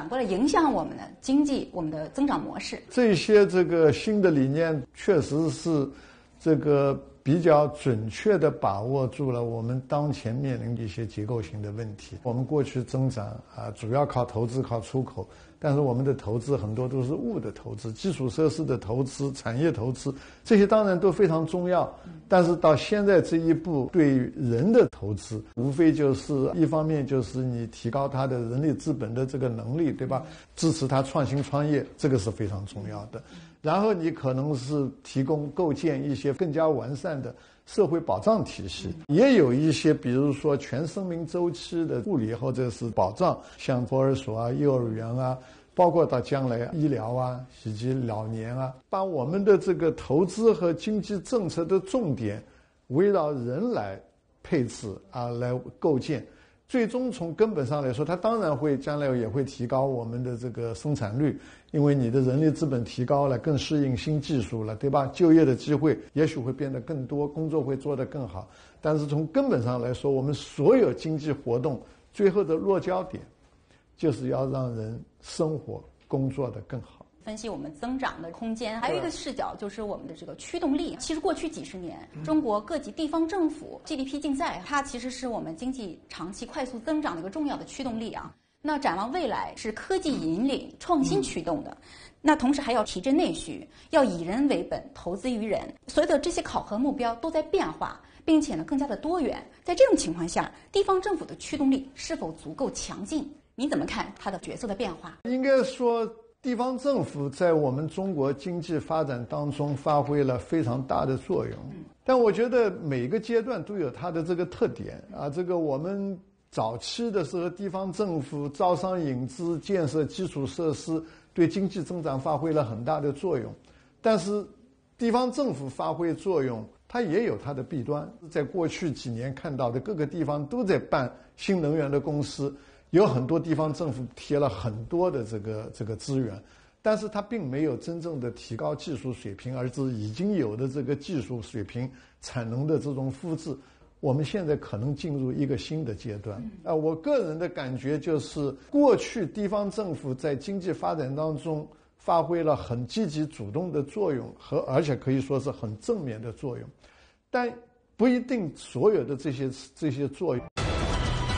过来影响我们的经济、我们的增长模式。 这些这个新的理念确实是这个比较准确地把握住了我们当前面临的一些结构性的问题。我们过去增长主要靠投资、靠出口，但是我们的投资很多都是物的投资、基础设施的投资、产业投资，这些当然都非常重要。但是到现在这一步，对人的投资，无非就是一方面就是你提高他的人力资本的这个能力，对吧？支持他创新创业，这个是非常重要的。然后你可能是提供构建一些更加完善的社会保障体系，也有一些比如说全生命周期的护理或者是保障，像托儿所啊、幼儿园啊，包括到将来医疗啊以及老年啊，把我们的这个投资和经济政策的重点围绕人来配置来构建。最终从根本上来说，它当然会将来也会提高我们的这个生产率，因为你的人力资本提高了，更适应新技术了，对吧？就业的机会也许会变得更多，工作会做得更好。但是从根本上来说，我们所有经济活动最后的落脚点，就是要让人生活工作得更好。 分析我们增长的空间，还有一个视角就是我们的这个驱动力。其实过去几十年，中国各级地方政府 GDP 竞赛，它其实是我们经济长期快速增长的一个重要的驱动力啊。那展望未来是科技引领、创新驱动的，那同时还要提振内需，要以人为本，投资于人。所有的这些考核目标都在变化，并且呢更加的多元。在这种情况下，地方政府的驱动力是否足够强劲？你怎么看它的角色的变化？ 应该说，地方政府在我们中国经济发展当中发挥了非常大的作用，但我觉得每个阶段都有它的这个特点这个我们早期的时候，地方政府招商引资、建设基础设施，对经济增长发挥了很大的作用。但是，地方政府发挥作用，它也有它的弊端。在过去几年看到的，各个地方都在办新能源的公司。有很多地方政府贴了很多的这个资源，但是它并没有真正的提高技术水平，而是已经有的这个技术水平、产能的这种复制。我们现在可能进入一个新的阶段我个人的感觉就是，过去地方政府在经济发展当中发挥了很积极主动的作用，而且可以说是很正面的作用，但不一定所有的这些作用